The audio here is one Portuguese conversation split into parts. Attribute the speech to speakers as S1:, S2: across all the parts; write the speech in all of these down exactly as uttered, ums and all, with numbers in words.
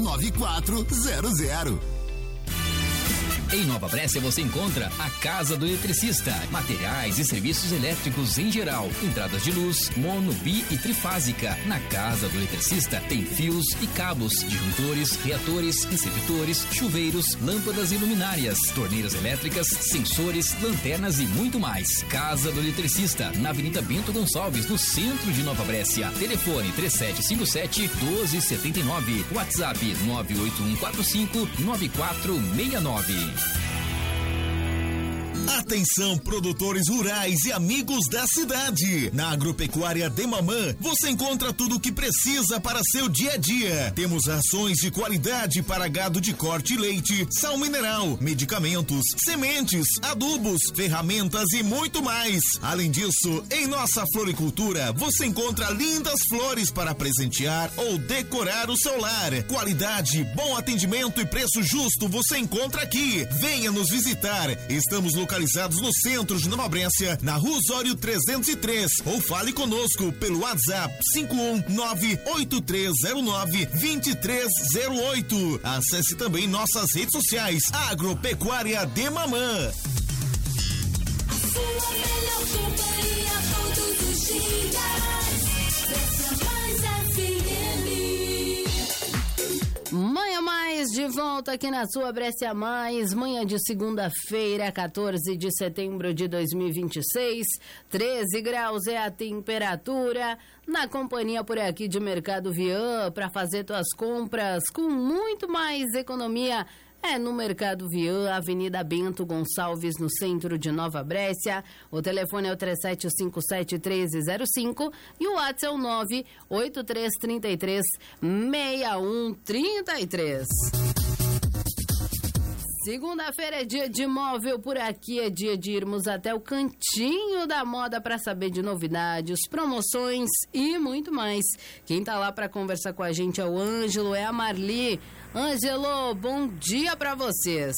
S1: nove quatro zero zero.
S2: Em Nova Brécia você encontra a Casa do Eletricista, materiais e serviços elétricos em geral, entradas de luz, mono, bi e trifásica. Na Casa do Eletricista tem fios e cabos, disjuntores, reatores, receptores, chuveiros, lâmpadas e luminárias, torneiras elétricas, sensores, lanternas e muito mais. Casa do Eletricista, na Avenida Bento Gonçalves, no centro de Nova Brécia. Telefone três sete cinco sete, um dois sete nove, WhatsApp nove oito um quatro cinco, nove quatro seis nove.
S3: Atenção, produtores rurais e amigos da cidade. Na Agropecuária Demamã, você encontra tudo o que precisa para seu dia a dia. Temos rações de qualidade para gado de corte e leite, sal mineral, medicamentos, sementes, adubos, ferramentas e muito mais. Além disso, em nossa floricultura, você encontra lindas flores para presentear ou decorar o seu lar. Qualidade, bom atendimento e preço justo você encontra aqui. Venha nos visitar. Estamos localizados no centro de Nova Brécia, na Rua Osório trezentos e três, ou fale conosco pelo WhatsApp cinco um nove oito três zero nove dois três zero oito. Acesse também nossas redes sociais, Agropecuária Demamã.
S4: A sua melhor companhia todos os dias. Brécia Mais F M.
S5: Manhã Mais, de volta aqui na sua Brécia Mais, manhã de segunda-feira, quatorze de setembro de dois mil e vinte e seis, treze graus é a temperatura, na companhia por aqui de Mercado Vian, para fazer tuas compras com muito mais economia. É no Mercado Vian, Avenida Bento Gonçalves, no centro de Nova Brécia. O telefone é o três sete cinco sete, um três zero cinco e o WhatsApp é o nove oito três três três, seis um três três. Segunda-feira é dia de móvel, por aqui é dia de irmos até o Cantinho da Moda para saber de novidades, promoções e muito mais. Quem tá lá para conversar com a gente é o Ângelo, é a Marli. Ângelo, bom dia para vocês.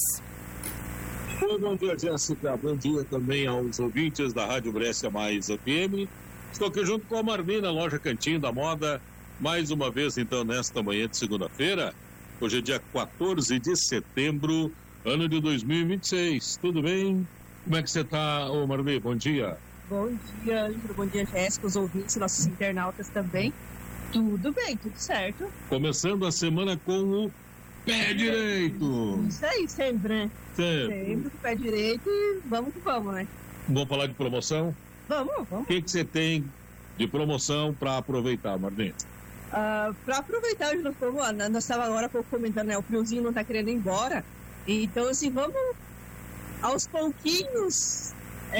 S6: Bom dia, Jéssica. Bom dia também aos ouvintes da Rádio Brécia Mais F M. Estou aqui junto com a Marli na loja Cantinho da Moda, mais uma vez então nesta manhã de segunda-feira. Hoje é dia quatorze de setembro, ano de dois mil e vinte e seis. Tudo bem? Como é que você está, ô Marli? Bom dia.
S7: Bom dia, Ângelo. Bom dia, Jéssica, os ouvintes, nossos internautas também. Tudo bem, tudo certo.
S6: Começando a semana com o pé direito.
S7: Isso aí, sempre, né?
S6: Sempre.
S7: Sempre com o pé direito e vamos que vamos, né?
S6: Vamos falar de promoção?
S7: Vamos, vamos.
S6: O que que você tem de promoção para aproveitar, Marli?
S7: Uh, para aproveitar, nós estávamos agora há pouco comentando, né? O friozinho não está querendo ir embora. Então, assim, vamos aos pouquinhos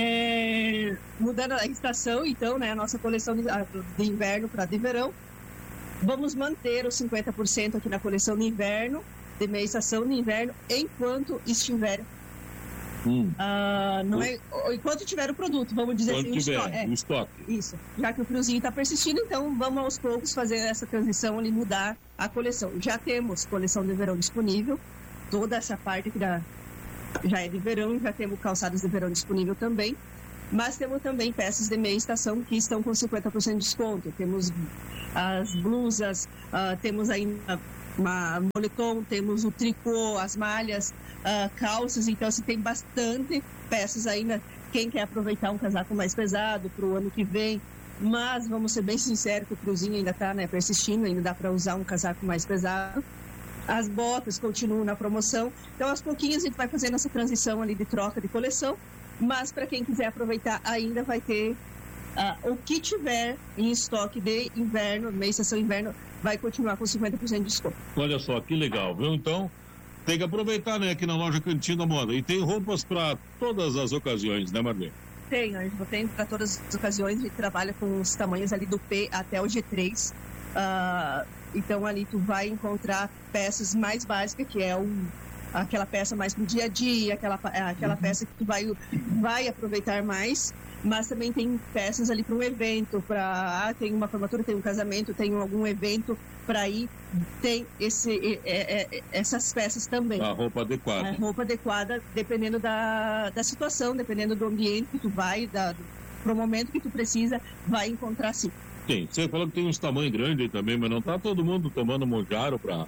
S7: é, mudando a estação, então, né? A nossa coleção de, de inverno para de verão. Vamos manter os cinquenta por cento aqui na coleção de inverno, de meia estação de inverno, enquanto estiver. Hum. Uh, não é, enquanto tiver o produto, vamos dizer
S6: Quando
S7: assim,
S6: tiver,
S7: o estoque. É,
S6: o estoque.
S7: Isso. Já que o friozinho está persistindo, então vamos aos poucos fazer essa transição e mudar a coleção. Já temos coleção de verão disponível, toda essa parte que já, já é de verão, já temos calçados de verão disponível também, mas temos também peças de meia estação que estão com cinquenta por cento de desconto. Temos as blusas, uh, temos ainda uma moletom, temos o tricô, as malhas, uh, calças, então assim, tem bastante peças ainda. Quem quer aproveitar um casaco mais pesado para o ano que vem, mas vamos ser bem sinceros que o friozinho ainda está, né, persistindo, ainda dá para usar um casaco mais pesado. As botas continuam na promoção, então aos pouquinhos a gente vai fazendo essa transição ali de troca de coleção, mas para quem quiser aproveitar ainda vai ter Uh, o que tiver em estoque de inverno, meia estação inverno, vai continuar com cinquenta por cento de desconto.
S6: Olha só, que legal, viu? Então, tem que aproveitar, né, aqui na loja Cantinho da Moda. E tem roupas para todas as ocasiões, né, Marli?
S7: Tem, Ângelo, tem para todas as ocasiões. A gente trabalha com os tamanhos ali do P até o G três. Uh, então, ali tu vai encontrar peças mais básicas, que é um, aquela peça mais pro dia a dia, aquela, aquela uhum. peça que tu vai, vai aproveitar mais. Mas também tem peças ali para um evento, para ah, tem uma formatura, tem um casamento, tem algum evento para ir, tem esse, é, é, essas peças também.
S6: A roupa adequada.
S7: A roupa adequada, dependendo da, da situação, dependendo do ambiente que tu vai, da, pro momento que tu precisa, vai encontrar sim.
S6: Sim, você falou que tem uns tamanhos grandes também, mas não tá todo mundo tomando Monjaro para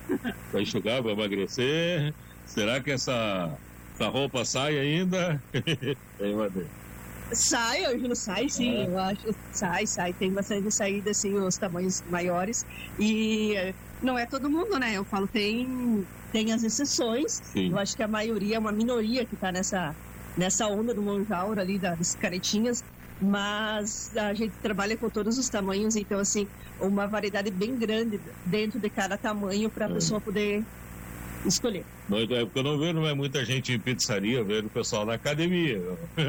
S6: Vai enxugar, vai emagrecer. Será que essa, essa roupa sai ainda? É, Madeira.
S7: Sai, Ângelo, sai sim,
S6: É.
S7: eu acho. Sai, sai. Tem bastante saída, assim, os tamanhos maiores. E eh, não é todo mundo, né? Eu falo, tem, tem as exceções.
S6: Sim.
S7: Eu acho que a maioria é uma minoria que tá nessa, nessa onda do Monjaur ali, da- das caretinhas. Mas a gente trabalha com todos os tamanhos, então, assim, uma variedade bem grande dentro de cada tamanho para a
S6: É.
S7: pessoa poder escolher.
S6: Não, é porque eu não vejo não é muita gente em pizzaria, eu vejo o pessoal na academia.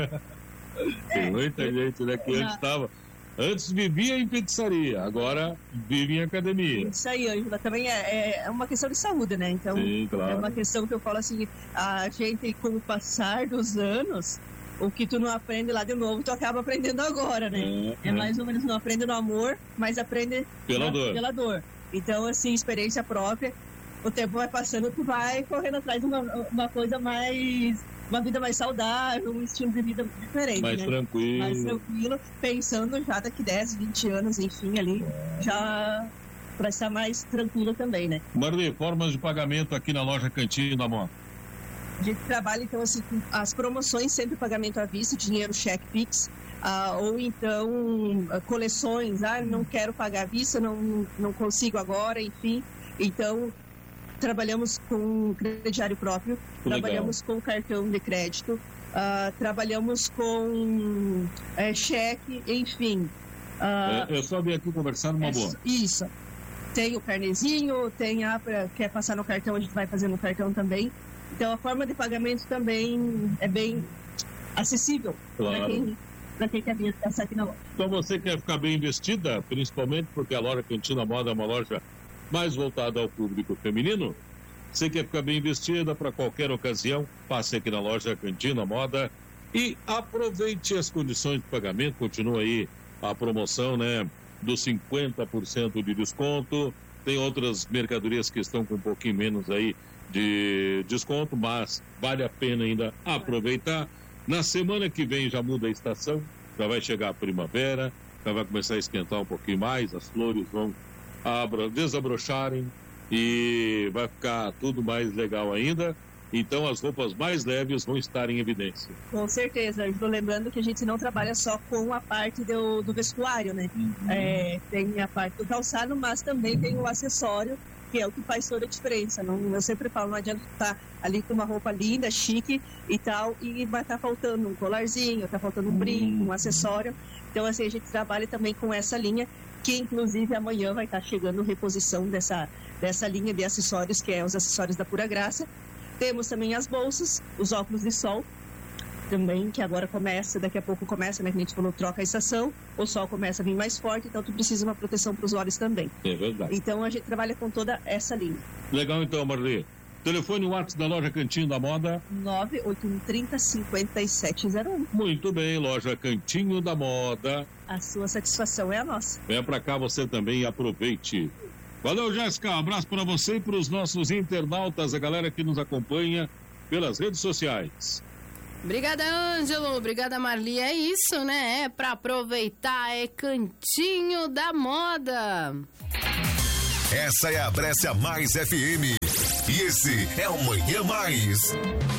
S6: Tem muita gente, né, que antes estava... Antes vivia em pizzaria, agora vive em academia.
S7: Isso aí, Ângela, também é, é uma questão de saúde, né? Então,
S6: Sim, claro.
S7: é uma questão que eu falo assim, a gente, com o passar dos anos, o que tu não aprende lá de novo, tu acaba aprendendo agora, né?
S6: É,
S7: É,
S6: é.
S7: mais ou menos, não aprende no amor, mas aprende
S6: Pela
S7: na-
S6: dor.
S7: pela dor. Então, assim, experiência própria, o tempo vai passando, tu vai correndo atrás de uma, uma coisa mais... uma vida mais saudável, um estilo de vida diferente,
S6: Mais
S7: né?
S6: tranquilo.
S7: Mais tranquilo, pensando já daqui dez, vinte anos, enfim, ali, já para estar mais tranquilo também, né?
S6: Marli, formas de pagamento aqui na loja Cantinho da Moda.
S7: A gente trabalha, então, assim, com as promoções, sempre pagamento à vista, dinheiro, cheque, Pix, ah, ou então ah, coleções, ah, não quero pagar à vista, não, não consigo agora, enfim. Então, trabalhamos com crediário próprio,
S6: Legal.
S7: trabalhamos com cartão de crédito, ah, trabalhamos com eh, cheque, enfim. Ah,
S6: É, eu só vim aqui conversar numa
S7: é
S6: boa.
S7: s- Isso. Tem o carnezinho, tem a pra, quer passar no cartão, a gente vai fazer no cartão também. Então a forma de pagamento também é bem acessível para
S6: Claro.
S7: quem, pra quem quer vir passar aqui na loja.
S6: Então você quer ficar bem investida, principalmente porque a loja Cantinho da Moda é uma loja mais voltada ao público feminino. Você quer ficar bem vestida para qualquer ocasião, passe aqui na loja Cantinho da Moda e aproveite as condições de pagamento. Continua aí a promoção, né, dos cinquenta por cento de desconto. Tem outras mercadorias que estão com um pouquinho menos aí de desconto, mas vale a pena ainda aproveitar. Na semana que vem já muda a estação, já vai chegar a primavera, já vai começar a esquentar um pouquinho mais, as flores vão abra, desabrocharem e vai ficar tudo mais legal ainda. Então as roupas mais leves vão estar em evidência.
S7: Com certeza, eu estou lembrando que a gente não trabalha só com a parte do, do vestuário, né? É, tem a parte do calçado, mas também tem o acessório, que é o que faz toda a diferença. Não, eu sempre falo, não adianta estar ali com uma roupa linda, chique e tal, e vai estar faltando um colarzinho, está faltando um brinco, um acessório. Então, assim, a gente trabalha também com essa linha, que inclusive amanhã vai estar chegando reposição dessa, dessa linha de acessórios, que é os acessórios da Pura Graça. Temos também as bolsas, os óculos de sol, também, que agora começa, daqui a pouco começa, né, que a gente falou, troca a estação, o sol começa a vir mais forte, então tu precisa de uma proteção para os olhos também.
S6: É verdade.
S7: Então a gente trabalha com toda essa linha.
S6: Legal então, Marli. Telefone WhatsApp da loja Cantinho da Moda.
S7: nove oito um trinta, cinquenta e sete zero um.
S6: Muito bem, loja Cantinho da Moda.
S7: A sua satisfação é a nossa.
S6: Venha pra cá você também e aproveite. Valeu, Jéssica. Um abraço para você e para os nossos internautas, a galera que nos acompanha pelas redes sociais.
S5: Obrigada, Ângelo. Obrigada, Marli. É isso, né? É pra aproveitar, é Cantinho da Moda.
S3: Essa é a Brescia Mais F M. E esse é o Manhã Mais.